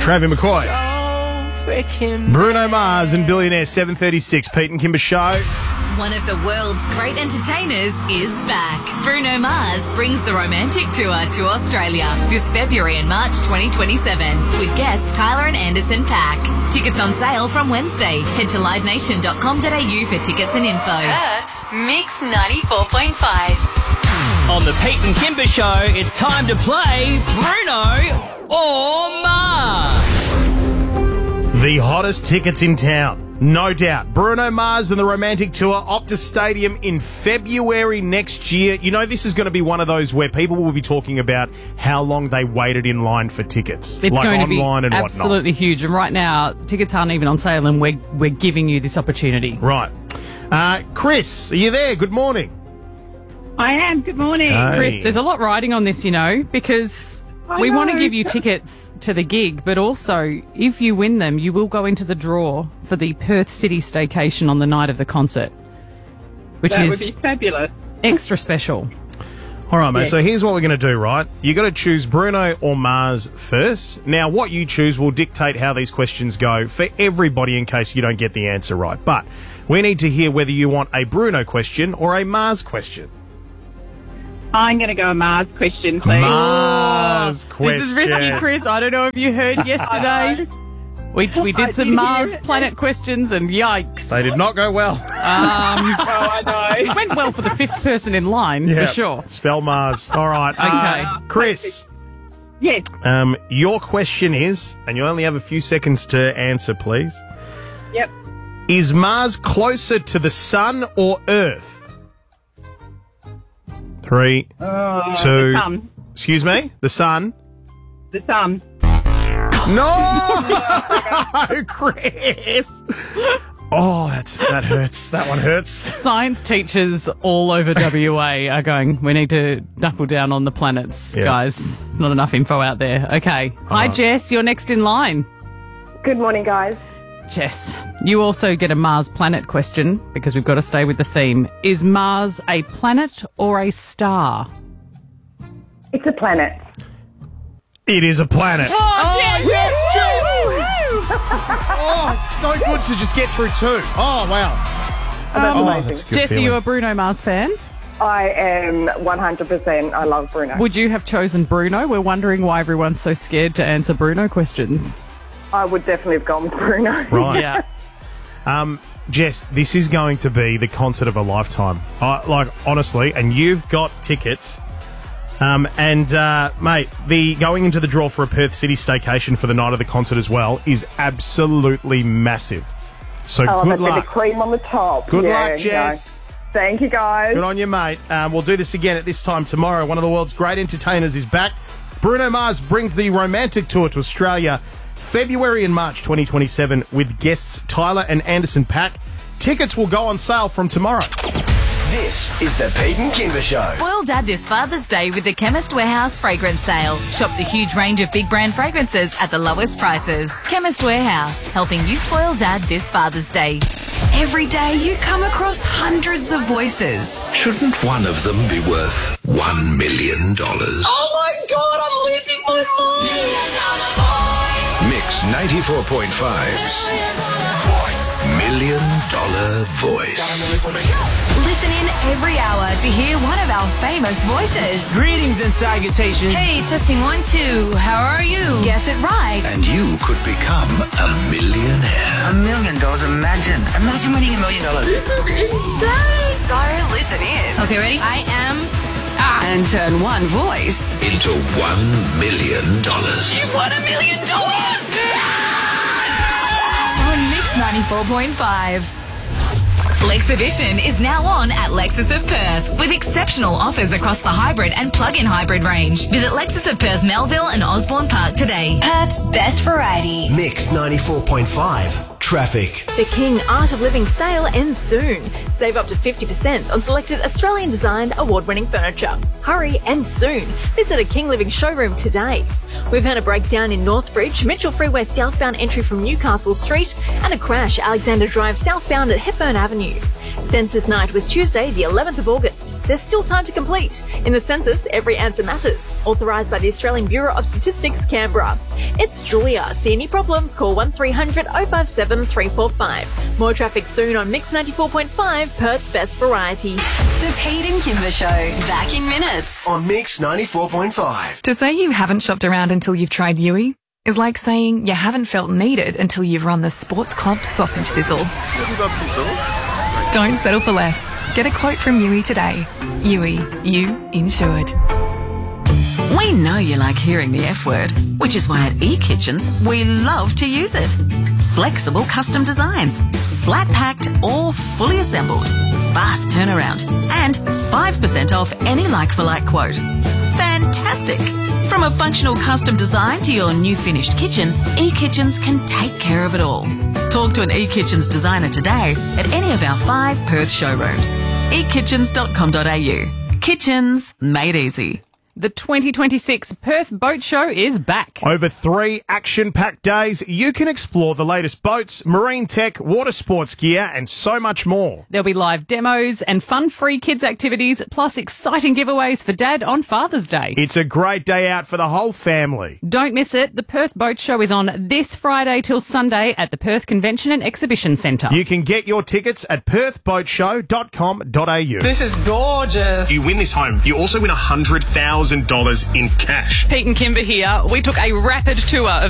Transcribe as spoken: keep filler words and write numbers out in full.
Travis McCoy. Bruno Mars and Billionaire seven thirty-six. Pete and Kimber Show. One of the world's great entertainers is back. Bruno Mars brings the Romantic Tour to Australia this February and March twenty twenty-seven with guests Tyler and Anderson .Paak. Tickets on sale from Wednesday. Head to live nation dot com dot a u for tickets and info. Perth's Mix ninety-four point five. On the Pete and Kimber Show, it's time to play Bruno or Mars. The hottest tickets in town. No doubt. Bruno Mars and the Romantic Tour, Optus Stadium in February next year. You know, this is going to be one of those where people will be talking about how long they waited in line for tickets. It's like going to be online and absolutely whatnot. huge. And right now, tickets aren't even on sale, and we're, we're giving you this opportunity. Right. Uh, Chris, are you there? Good morning. I am. Good morning. Hey. Chris, there's a lot riding on this, you know, because I we know. want to give you tickets to the gig, but also, if you win them, you will go into the draw for the Perth City staycation on the night of the concert, which That is would be fabulous. extra special. All right, mate. Yes. So here's what we're going to do, right? You've got to choose Bruno or Mars first. Now, what you choose will dictate how these questions go for everybody in case you don't get the answer right. But we need to hear whether you want a Bruno question or a Mars question. I'm going to go a Mars question, please. Mars question. This is risky, Chris. I don't know if you heard yesterday. We, we I did some did Mars hear it. planet questions, and yikes. They did not go well. Um, Oh, I know. went well for the fifth person in line, Yeah. for sure. Spell Mars. All right. Okay. Uh, Chris, Yes. um, your question is, and you only have a few seconds to answer, please. Yep. Is Mars closer to the Sun or Earth? Three, Uh, two. The sun. Excuse me? The Sun? The sun. No! Chris! Oh, that's, that hurts. That one hurts. Science teachers all over W A are going, we need to knuckle down on the planets, Yeah. guys. There's not enough info out there. Okay. Hi, right. Jess. You're next in line. Good morning, guys. Jess, you also get a Mars planet question because we've got to stay with the theme. Is Mars a planet or a star? It's a planet. It is a planet. Oh, yes, Jess! Oh, it's so good to just get through two. Oh, wow. Oh, that's Oh, amazing. that's a good Jess, are feeling. you a Bruno Mars fan? I am one hundred percent. I love Bruno. Would you have chosen Bruno? We're wondering why everyone's so scared to answer Bruno questions. I would definitely have gone with Bruno. Right. Yeah. Um, Jess, this is going to be the concert of a lifetime. Uh, like, honestly, and you've got tickets. Um, and, uh, mate, the going into the draw for a Perth City staycation for the night of the concert as well is absolutely massive. So Oh, good that's luck. the cream on the top. Good Yeah, luck, Jess. no. Thank you, guys. Good on you, mate. Um, we'll do this again at this time tomorrow. One of the world's great entertainers is back. Bruno Mars brings the Romantic Tour to Australia February and March twenty twenty-seven with guests Tyler and Anderson .Paak. Tickets will go on sale from tomorrow. This is the Pete and Kimber Show. Spoil Dad this Father's Day with the Chemist Warehouse fragrance sale. Shop the huge range of big brand fragrances at the lowest prices. Chemist Warehouse, helping you spoil Dad this Father's Day. Every day you come across hundreds of voices. Shouldn't one of them be worth one million dollars? Oh my God, I'm losing my mind. Mix ninety-four point five's Million Dollar Voice. Listen in every hour to hear one of our famous voices. Greetings and salutations. Hey, testing one, two. How are you? Guess it right. And you could become a millionaire. A million dollars, imagine. Imagine winning a million dollars. So listen in. Okay, ready? I am. Ah. And turn one voice Into one million dollars. You've won a million dollars! On Mix ninety-four point five. Lexhibition is now on at Lexus of Perth with exceptional offers across the hybrid and plug-in hybrid range. Visit Lexus of Perth, Melville and Osborne Park today. Perth's best variety. Mix ninety-four point five. Traffic. The King Art of Living sale ends soon. Save up to fifty percent on selected Australian-designed award-winning furniture. Hurry, and soon. Visit a King Living showroom today. We've had a breakdown in Northbridge, Mitchell Freeway southbound entry from Newcastle Street, and a crash Alexander Drive southbound at Hepburn Avenue. Census night was Tuesday, the eleventh of August. There's still time to complete. In the census, every answer matters. Authorised by the Australian Bureau of Statistics, Canberra. It's Julia. See any problems? Call one three hundred oh five seven three four five. More traffic soon on Mix ninety-four point five, Perth's best variety. The Pete and Kimber Show. Back in minutes. On Mix ninety-four point five. To say you haven't shopped around until you've tried Yui is like saying you haven't felt needed until you've run the Sports Club sausage sizzle. Don't settle for less. Get a quote from Yui today. Yui, you insured. We know you like hearing the F word, which is why at eKitchens we love to use it. Flexible custom designs, flat packed or fully assembled, fast turnaround, and five percent off any like-for-like quote. Fantastic! From a functional custom design to your new finished kitchen, eKitchens can take care of it all. Talk to an eKitchens designer today at any of our five Perth showrooms. e kitchens dot com dot a u. Kitchens made easy. The twenty twenty-six Perth Boat Show is back. Over three action-packed days, you can explore the latest boats, marine tech, water sports gear, and so much more. There'll be live demos and fun-free kids activities, plus exciting giveaways for Dad on Father's Day. It's a great day out for the whole family. Don't miss it. The Perth Boat Show is on this Friday till Sunday at the Perth Convention and Exhibition Centre. You can get your tickets at perth boat show dot com dot a u. This is gorgeous. You win this home. You also win one hundred thousand dollars in cash. Pete and Kimber here. We took a rapid tour of